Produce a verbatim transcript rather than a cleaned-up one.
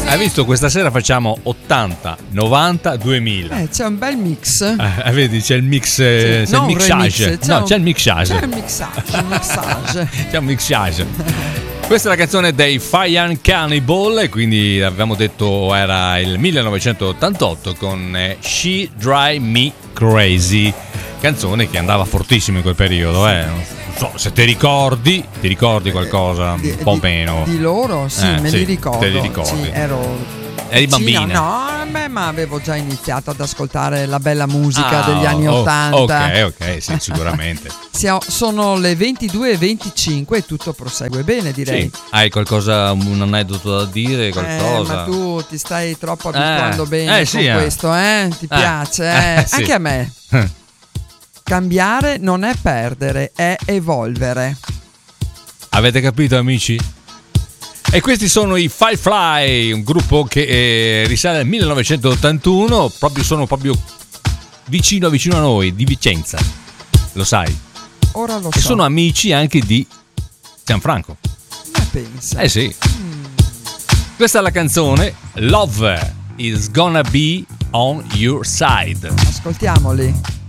Hai visto, questa sera facciamo ottanta, novanta, duemila. Eh, c'è un bel mix. Eh, vedi, c'è il mix, c'è il mixage. Remix, no, un, c'è il mixage. C'è il mixage, un mixage. C'è un mixage. Questa è la canzone dei Fire Cannibal e quindi avevamo detto era il millenovecentottantotto con She Drive Me Crazy, canzone che andava fortissimo in quel periodo, eh. Non so se ti ricordi, ti ricordi qualcosa, Di, un po' di, meno. Di loro, sì, Eh, me sì, li ricordo. te li ricordi. Sì, ero Eri bambina? No, beh, ma avevo già iniziato ad ascoltare la bella musica Ah, degli anni oh, ottanta. Ok, ok, sì, sicuramente. Sono le ventidue e venticinque e tutto prosegue bene, direi. Sì. Hai qualcosa, un aneddoto da dire, qualcosa? Eh, ma tu ti stai troppo abituando eh, bene eh, sì, con eh. questo, eh? Ti Eh, piace, eh? eh, sì. Anche a me. Cambiare non è perdere, è evolvere. Avete capito, amici? E questi sono i Firefly, un gruppo che eh, risale al millenovecentottantuno, proprio sono proprio vicino vicino a noi, di Vicenza. Lo sai? Ora lo E so. sono amici anche di Gianfranco. Ma pensa. Eh sì. Mm. Questa è la canzone Love is Gonna Be on Your Side. Ascoltiamoli.